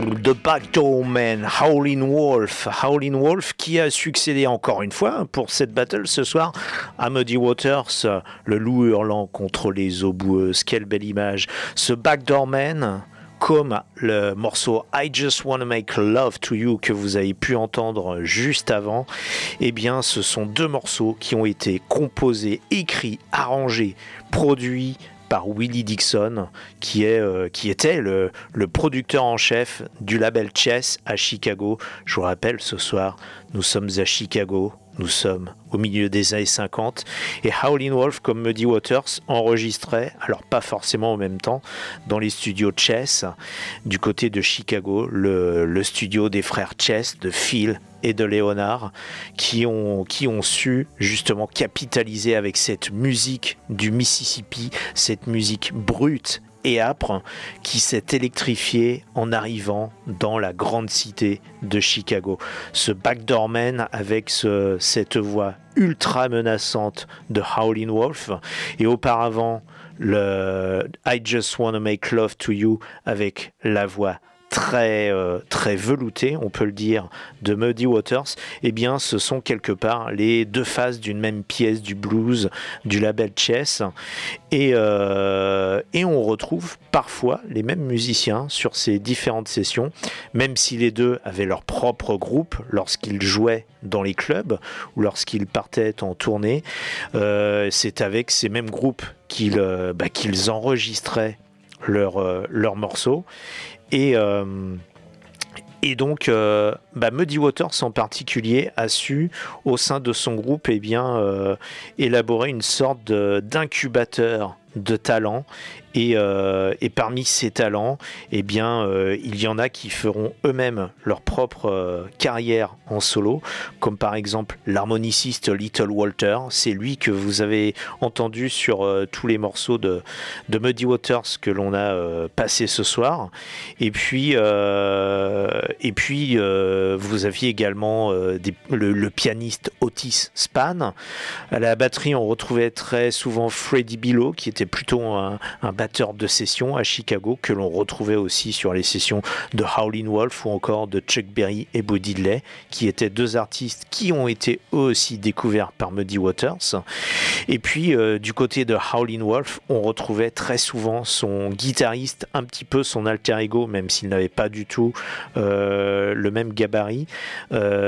The Backdoor Man, Howlin' Wolf. Howlin' Wolf qui a succédé encore une fois pour cette battle ce soir à Muddy Waters, le loup hurlant contre les eaux boueuses. Quelle belle image. Ce Backdoor Man, comme le morceau I Just Wanna Make Love to You que vous avez pu entendre juste avant, eh bien ce sont deux morceaux qui ont été composés, écrits, arrangés, produits par Willie Dixon, qui était le producteur en chef du label Chess à Chicago. Je vous rappelle, ce soir, nous sommes à Chicago, nous sommes au milieu des années 50, et Howlin' Wolf, comme Muddy Waters, enregistrait, alors pas forcément en même temps, dans les studios Chess, du côté de Chicago, le studio des frères Chess, de Phil et de Leonard, qui ont su justement capitaliser avec cette musique du Mississippi, cette musique brute et âpre qui s'est électrifiée en arrivant dans la grande cité de Chicago. Ce Backdoor Man avec cette voix ultra menaçante de Howlin' Wolf, et auparavant le I Just Wanna Make Love to You avec la voix très velouté, on peut le dire, de Muddy Waters. Eh bien, ce sont quelque part les deux faces d'une même pièce du blues du label Chess, et on retrouve parfois les mêmes musiciens sur ces différentes sessions, même si les deux avaient leur propre groupe lorsqu'ils jouaient dans les clubs ou lorsqu'ils partaient en tournée. C'est avec ces mêmes groupes qu'ils enregistraient leurs morceaux. Et donc, Muddy Waters en particulier a su, au sein de son groupe, élaborer une sorte d'incubateur de talents. Et parmi ces talents, il y en a qui feront eux-mêmes leur propre carrière en solo, comme par exemple l'harmoniciste Little Walter. C'est lui que vous avez entendu sur tous les morceaux de Muddy Waters que l'on a passé ce soir. Et puis vous aviez également le pianiste Otis Spann. À la batterie, on retrouvait très souvent Freddie Billow, qui était plutôt un batteur de session à Chicago, que l'on retrouvait aussi sur les sessions de Howlin' Wolf ou encore de Chuck Berry et Bo Diddley, qui étaient deux artistes qui ont été eux aussi découverts par Muddy Waters. Et puis du côté de Howlin' Wolf, on retrouvait très souvent son guitariste, un petit peu son alter ego, même s'il n'avait pas du tout le même gabarit,